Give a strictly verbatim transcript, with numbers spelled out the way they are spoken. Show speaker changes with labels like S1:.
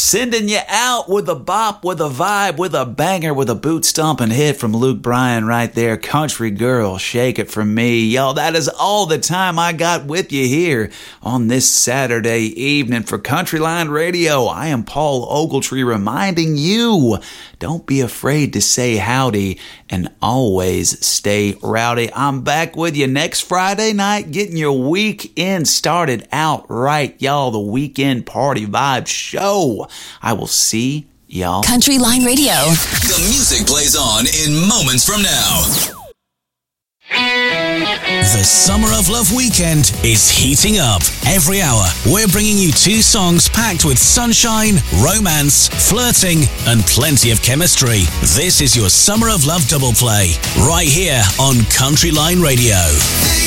S1: Sending you out with a bop, with a vibe, with a banger, with a boot-stomping hit from Luke Bryan right there. Country Girl, Shake It For Me. Y'all, that is all the time I got with you here on this Saturday evening for Country Line Radio. I am Paul Ogletree reminding you, don't be afraid to say howdy and always stay rowdy. I'm back with you next Friday night, getting your weekend started out right, y'all. The Weekend Party Vibe Show. I will see y'all.
S2: Country Line Radio.
S3: The music plays on in moments from now. The Summer of Love weekend is heating up. Every hour, we're bringing you two songs packed with sunshine, romance, flirting, and plenty of chemistry. This is your Summer of Love double play, right here on Country Line Radio.